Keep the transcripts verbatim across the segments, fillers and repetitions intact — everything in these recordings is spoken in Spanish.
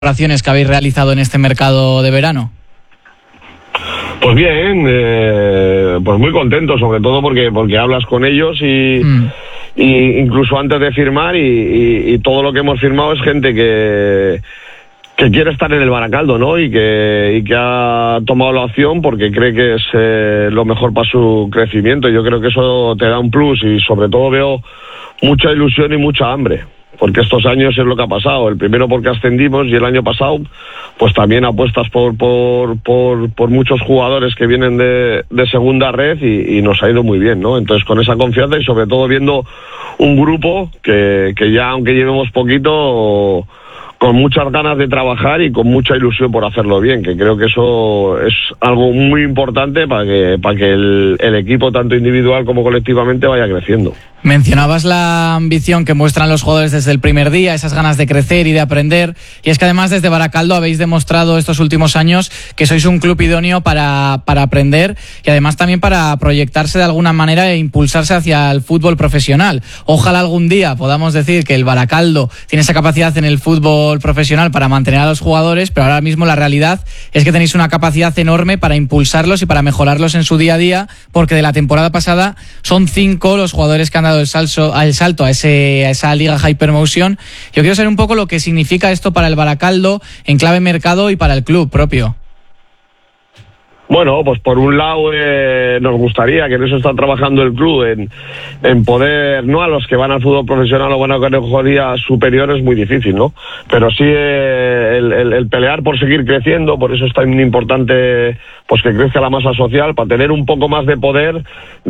operaciones que habéis realizado en este mercado de verano? Pues bien, eh, pues muy contento, sobre todo porque porque hablas con ellos y, mm. y incluso antes de firmar y, y, y todo lo que hemos firmado es gente que que quiere estar en el Baracaldo, ¿no? Y que y que ha tomado la opción porque cree que es eh, lo mejor para su crecimiento. Yo creo que eso te da un plus y sobre todo veo mucha ilusión y mucha hambre. Porque estos años es lo que ha pasado, el primero porque ascendimos y el año pasado pues también apuestas por por por, por muchos jugadores que vienen de, de segunda red y, y nos ha ido muy bien, ¿no? Entonces con esa confianza y sobre todo viendo un grupo que, que ya aunque llevemos poquito, con muchas ganas de trabajar y con mucha ilusión por hacerlo bien, que creo que eso es algo muy importante para que para que el, el equipo, tanto individual como colectivamente, vaya creciendo. Mencionabas la ambición que muestran los jugadores desde el primer día, esas ganas de crecer y de aprender, y es que además desde Baracaldo habéis demostrado estos últimos años que sois un club idóneo para, para aprender y además también para proyectarse de alguna manera e impulsarse hacia el fútbol profesional. Ojalá algún día podamos decir que el Baracaldo tiene esa capacidad en el fútbol profesional para mantener a los jugadores, pero ahora mismo la realidad es que tenéis una capacidad enorme para impulsarlos y para mejorarlos en su día a día, porque de la temporada pasada son cinco los jugadores que han dado el salto, el salto a, ese, a esa liga Hypermotion. Yo quiero saber un poco lo que significa esto para el Baracaldo en clave mercado y para el club propio. Bueno, pues por un lado eh, nos gustaría, que en eso está trabajando el club, en, en poder, no a los que van al fútbol profesional o van a categoría superior es muy difícil, ¿no? Pero sí eh, el, el, el pelear por seguir creciendo, por eso es tan importante pues que crezca la masa social, para tener un poco más de poder,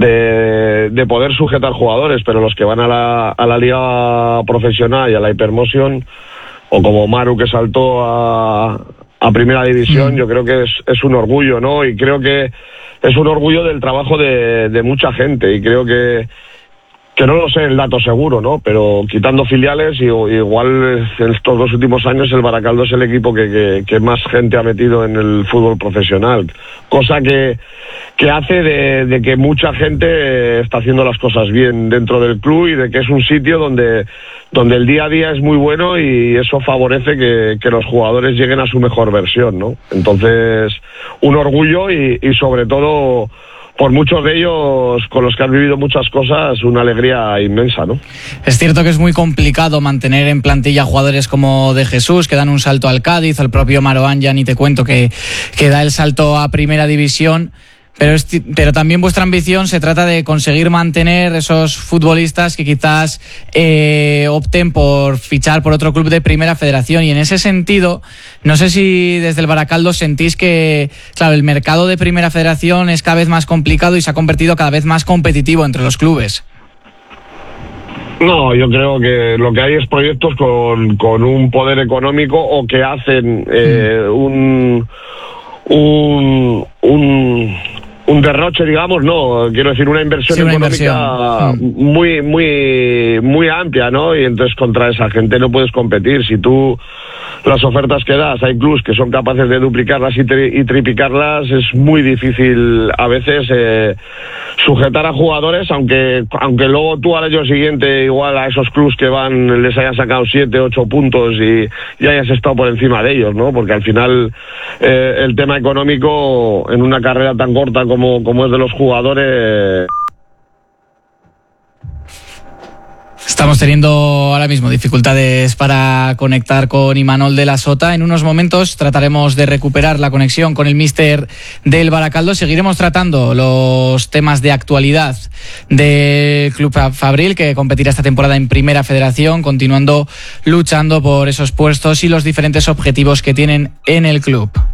de, de poder sujetar jugadores, pero los que van a la, a la liga profesional y a la Hypermotion, o como Maru que saltó a... a primera división, yo creo que es, es un orgullo, ¿no? Y creo que es un orgullo del trabajo de, de mucha gente y creo que que no lo sé el dato seguro, ¿no? Pero quitando filiales, y, igual en estos dos últimos años el Baracaldo es el equipo que, que, que más gente ha metido en el fútbol profesional, cosa que que hace de, de que mucha gente está haciendo las cosas bien dentro del club y de que es un sitio donde donde el día a día es muy bueno y eso favorece que, que los jugadores lleguen a su mejor versión, ¿no? Entonces, un orgullo y, y sobre todo por muchos de ellos con los que han vivido muchas cosas, una alegría inmensa, ¿no? Es cierto que es muy complicado mantener en plantilla jugadores como De Jesús, que dan un salto al Cádiz, al propio Maroán, ya ni te cuento, que, que da el salto a primera división. Pero, es, pero también vuestra ambición se trata de conseguir mantener esos futbolistas que quizás eh, opten por fichar por otro club de primera federación, y en ese sentido no sé si desde el Baracaldo sentís que, claro, el mercado de primera federación es cada vez más complicado y se ha convertido cada vez más competitivo entre los clubes. No, yo creo que lo que hay es proyectos con, con un poder económico o que hacen eh, mm. un un un un derroche, digamos, no, quiero decir una inversión sí, una económica inversión. muy muy muy amplia, ¿no? Y entonces contra esa gente no puedes competir. Si tú las ofertas que das, hay clubs que son capaces de duplicarlas y, tri- y triplicarlas, es muy difícil a veces eh, sujetar a jugadores, aunque aunque luego tú al año siguiente igual a esos clubs que van les hayas sacado siete, ocho puntos y, y hayas estado por encima de ellos, ¿no? Porque al final eh, el tema económico en una carrera tan corta como, como es de los jugadores. Estamos teniendo ahora mismo dificultades para conectar con Imanol de la Sota. En unos momentos trataremos de recuperar la conexión con el míster del Baracaldo. Seguiremos tratando los temas de actualidad del Club Fabril, que competirá esta temporada en Primera Federación, continuando luchando por esos puestos y los diferentes objetivos que tienen en el club.